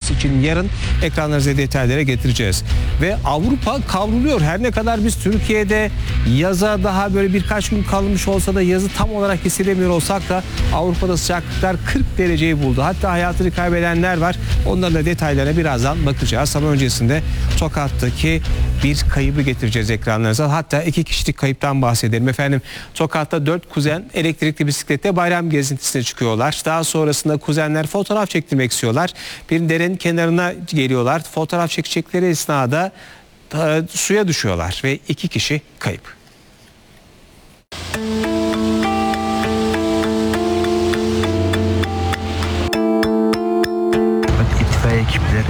olması için yarın ekranlarınıza detaylara getireceğiz. Ve Avrupa kavruluyor. Her ne kadar biz Türkiye'de yaza daha böyle birkaç gün kalmış olsa da yazı tam olarak hissedemiyor olsak da Avrupa'da sıcaklıklar 40 dereceyi buldu. Hatta hayatını kaybedenler var. Onların da detaylarına birazdan bakacağız. Ama öncesinde Tokat'taki bir kaybı getireceğiz ekranlarınıza. Hatta 2 kişilik kayıptan bahsedelim. Efendim, Tokat'ta 4 kuzen elektrikli bisiklette bayram gezintisine çıkıyorlar. Daha sonrasında kuzenler fotoğraf çektirmek istiyorlar. Bir derenin kenarına geliyorlar. Fotoğraf çekecekleri esnada suya düşüyorlar ve 2 kişi kayıp. İtfaiye ekipleri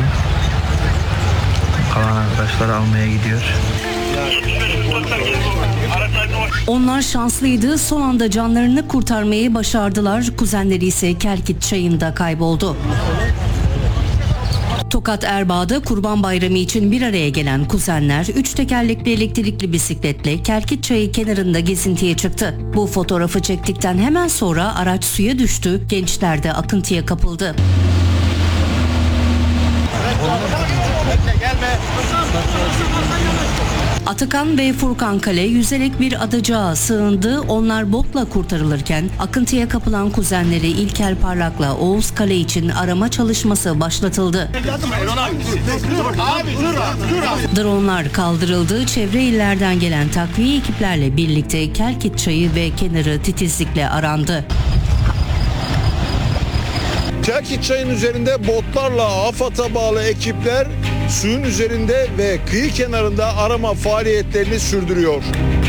kalan arkadaşları almaya gidiyor. Onlar şanslıydı. Son anda canlarını kurtarmayı başardılar. Kuzenleri ise Kerkit Çayı'nda kayboldu. Tokat Erbaa'da Kurban Bayramı için bir araya gelen kuzenler 3 tekerlekli elektrikli bisikletle Kerkit Çayı kenarında gezintiye çıktı. Bu fotoğrafı çektikten hemen sonra araç suya düştü. Gençler de akıntıya kapıldı. Atakan ve Furkan Kale yüzerek bir adacığa sığındı. Onlar botla kurtarılırken akıntıya kapılan kuzenleri İlker Parlak'la Oğuz Kale için arama çalışması başlatıldı. Dronlar kaldırıldı. Çevre illerden gelen takviye ekiplerle birlikte Kerkit Çayı ve kenarı titizlikle arandı. Kerkit Çayı'nın üzerinde botlarla AFAD'a bağlı ekipler suyun üzerinde ve kıyı kenarında arama faaliyetlerini sürdürüyor.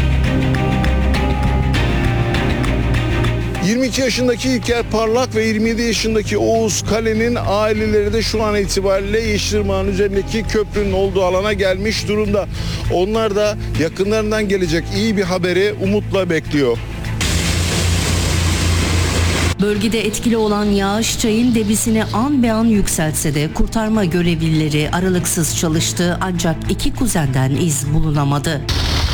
22 yaşındaki İlker Parlak ve 27 yaşındaki Oğuz Kale'nin aileleri de şu an itibariyle Yeşilırmak'ın üzerindeki köprünün olduğu alana gelmiş durumda. Onlar da yakınlarından gelecek iyi bir haberi umutla bekliyor. Bölgede etkili olan yağış çayın debisini an be an yükseltse de kurtarma görevlileri aralıksız çalıştı ancak 2 kuzenden iz bulunamadı.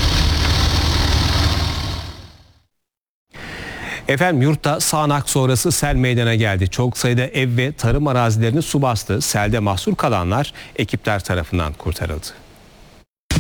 Efendim, yurtta sağanak sonrası sel meydana geldi. Çok sayıda ev ve tarım arazilerini su bastı. Selde mahsur kalanlar ekipler tarafından kurtarıldı.